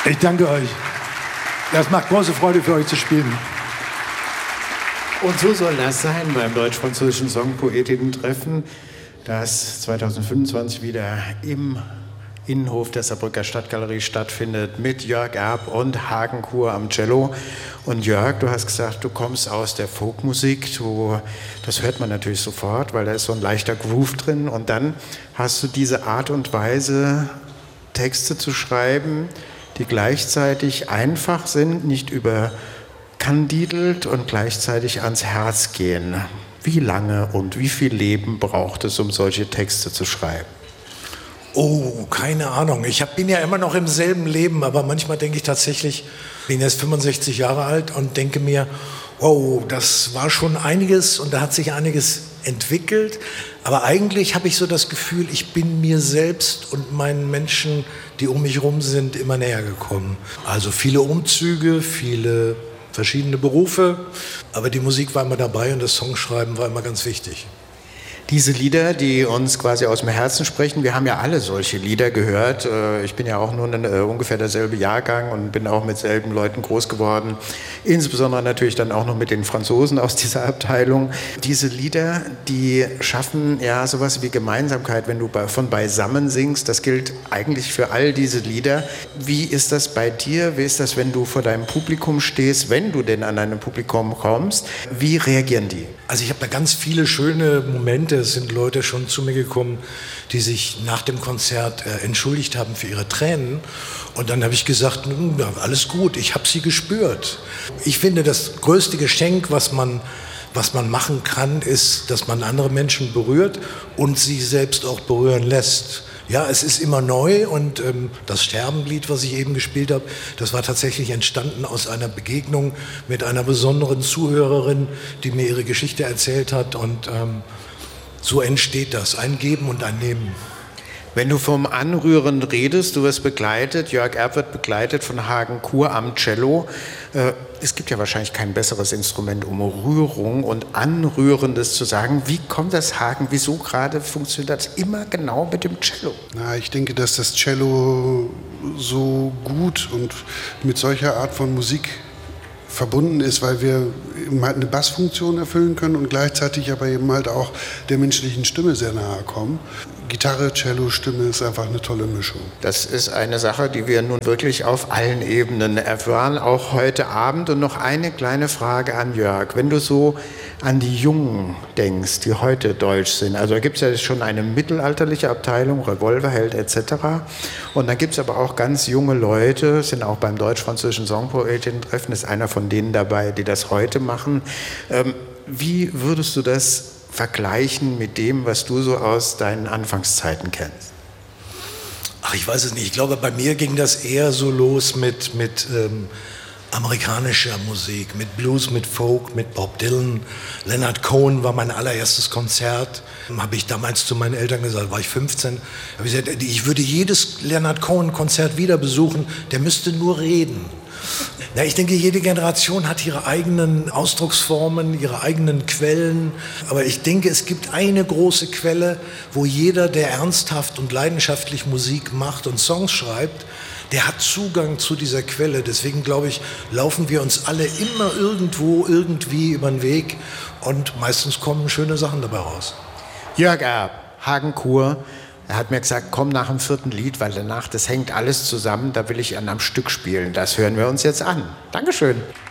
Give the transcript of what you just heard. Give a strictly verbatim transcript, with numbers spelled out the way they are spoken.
Ich danke euch. Das macht große Freude für euch zu spielen. Und so soll das sein beim deutsch-französischen Songpoetinnen-Treffen, das zweitausendfünfundzwanzig wieder im Innenhof der Saarbrücker Stadtgalerie stattfindet, mit Jörg Erb und Hagen Kur am Cello. Und Jörg, du hast gesagt, du kommst aus der Folkmusik. Du, das hört man natürlich sofort, weil da ist so ein leichter Groove drin. Und dann hast du diese Art und Weise, Texte zu schreiben, die gleichzeitig einfach sind, nicht überkandidelt und gleichzeitig ans Herz gehen. Wie lange und wie viel Leben braucht es, um solche Texte zu schreiben? Oh, keine Ahnung. Ich hab, bin ja immer noch im selben Leben, aber manchmal denke ich tatsächlich, ich bin jetzt fünfundsechzig Jahre alt und denke mir, wow, das war schon einiges und da hat sich einiges entwickelt. Aber eigentlich habe ich so das Gefühl, ich bin mir selbst und meinen Menschen, die um mich herum sind, immer näher gekommen. Also viele Umzüge, viele verschiedene Berufe, aber die Musik war immer dabei und das Songschreiben war immer ganz wichtig. Diese Lieder, die uns quasi aus dem Herzen sprechen, wir haben ja alle solche Lieder gehört. Ich bin ja auch nur ein, äh, ungefähr derselbe Jahrgang und bin auch mit selben Leuten groß geworden. Insbesondere natürlich dann auch noch mit den Franzosen aus dieser Abteilung. Diese Lieder, die schaffen ja sowas wie Gemeinsamkeit, wenn du bei, von beisammen singst. Das gilt eigentlich für all diese Lieder. Wie ist das bei dir? Wie ist das, wenn du vor deinem Publikum stehst, wenn du denn an deinem Publikum kommst? Wie reagieren die? Also ich habe da ganz viele schöne Momente. Es sind Leute schon zu mir gekommen, die sich nach dem Konzert äh, entschuldigt haben für ihre Tränen. Und dann habe ich gesagt, ja, alles gut, ich habe sie gespürt. Ich finde, das größte Geschenk, was man, was man machen kann, ist, dass man andere Menschen berührt und sie selbst auch berühren lässt. Ja, es ist immer neu und ähm, das Sterbenlied, was ich eben gespielt habe, das war tatsächlich entstanden aus einer Begegnung mit einer besonderen Zuhörerin, die mir ihre Geschichte erzählt hat und ähm, so entsteht das, ein Geben und ein Nehmen. Wenn du vom Anrühren redest, du wirst begleitet, Jörg Erb wird begleitet von Hagen Kur am Cello. Äh, es gibt ja wahrscheinlich kein besseres Instrument, um Rührung und Anrührendes zu sagen. Wie kommt das, Hagen? Wieso gerade funktioniert das immer genau mit dem Cello? Na, ich denke, dass das Cello so gut und mit solcher Art von Musik verbunden ist, weil wir eben halt eine Bassfunktion erfüllen können und gleichzeitig aber eben halt auch der menschlichen Stimme sehr nahe kommen. Gitarre, Cello, Stimme ist einfach eine tolle Mischung. Das ist eine Sache, die wir nun wirklich auf allen Ebenen erfahren, auch heute Abend. Und noch eine kleine Frage an Jörg. Wenn du so an die Jungen denkst, die heute deutsch sind, also da gibt es ja schon eine mittelalterliche Abteilung, Revolverheld et cetera. Und dann gibt es aber auch ganz junge Leute, sind auch beim deutsch-französischen Songpoetinnen-Treffen, ist einer von denen dabei, die das heute machen. Ähm, wie würdest du das vergleichen mit dem, was du so aus deinen Anfangszeiten kennst? Ach, ich weiß es nicht. Ich glaube, bei mir ging das eher so los mit, mit ähm, amerikanischer Musik, mit Blues, mit Folk, mit Bob Dylan. Leonard Cohen war mein allererstes Konzert. Habe ich damals zu meinen Eltern gesagt, war ich fünfzehn. Habe ich gesagt, ich würde jedes Leonard Cohen-Konzert wieder besuchen, der müsste nur reden. Ja, ich denke, jede Generation hat ihre eigenen Ausdrucksformen, ihre eigenen Quellen. Aber ich denke, es gibt eine große Quelle, wo jeder, der ernsthaft und leidenschaftlich Musik macht und Songs schreibt, der hat Zugang zu dieser Quelle. Deswegen, glaube ich, laufen wir uns alle immer irgendwo, irgendwie über den Weg. Und meistens kommen schöne Sachen dabei raus. Jörg Erb, Hagen Kur. Er hat mir gesagt, komm nach dem vierten Lied, weil danach, das hängt alles zusammen, da will ich an einem Stück spielen. Das hören wir uns jetzt an. Dankeschön.